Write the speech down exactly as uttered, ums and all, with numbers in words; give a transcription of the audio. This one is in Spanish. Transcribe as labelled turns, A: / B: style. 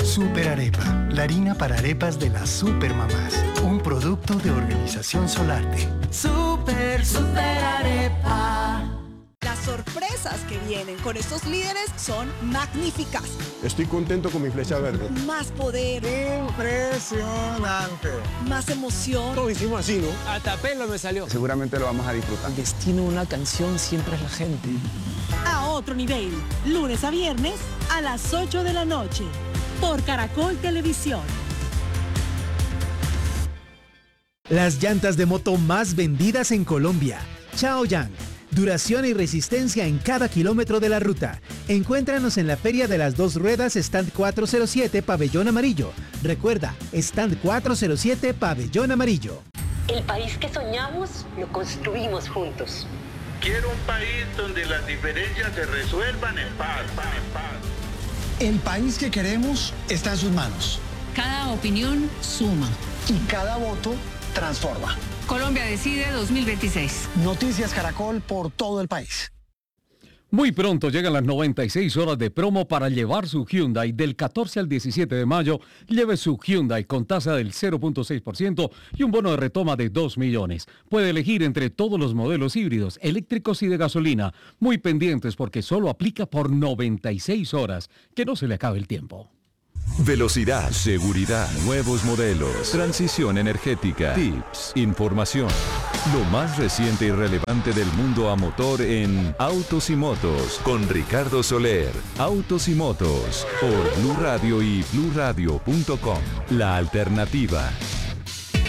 A: Super Arepa, la harina para arepas de las supermamás. Un producto de Organización Solarte.
B: Super, super arepa.
C: Las sorpresas que vienen con estos líderes son magníficas.
D: Estoy contento con mi flecha verde.
C: Más poder.
D: Impresionante.
C: Más emoción.
D: Todo hicimos así, ¿no?
E: Hasta pelo me salió.
D: Seguramente lo vamos a disfrutar.
E: El destino de una canción siempre es la gente.
F: A otro nivel, lunes a viernes a las ocho de la noche, por Caracol Televisión.
G: Las llantas de moto más vendidas en Colombia. Chaoyang. Duración y resistencia en cada kilómetro de la ruta. Encuéntranos en la Feria de las Dos Ruedas, Stand cuatrocientos siete, Pabellón Amarillo. Recuerda, Stand cuatrocientos siete, Pabellón Amarillo.
H: El país que soñamos lo construimos juntos.
I: Quiero un país donde las diferencias se resuelvan en paz, paz, paz.
J: El país que queremos está en sus manos.
K: Cada opinión suma.
J: Y cada voto transforma.
K: Colombia Decide dos mil veintiséis.
J: Noticias Caracol por todo el país.
L: Muy pronto llegan las noventa y seis horas de promo para llevar su Hyundai. Del catorce al diecisiete de mayo, lleve su Hyundai con tasa del cero punto seis por ciento y un bono de retoma de dos millones. Puede elegir entre todos los modelos híbridos, eléctricos y de gasolina. Muy pendientes porque solo aplica por noventa y seis horas. Que no se le acabe el tiempo.
M: Velocidad, seguridad, nuevos modelos, transición energética, tips, información. Lo más reciente y relevante del mundo a motor en Autos y Motos con Ricardo Soler. Autos y Motos por Blue Radio y blue radio punto com. La alternativa.